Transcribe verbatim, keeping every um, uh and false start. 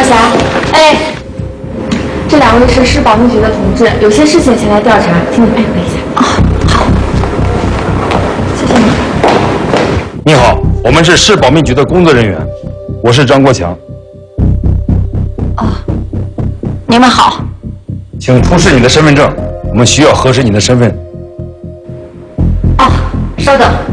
霞，哎，这两位是市保密局的同志，有些事情前来调查，请你配合一下。啊、哦，好，谢谢你。 你好，我们是市保密局的工作人员，我是张国强。 哦，你们好， 请出示你的身份证，我们需要核实你的身份。 哦，稍等。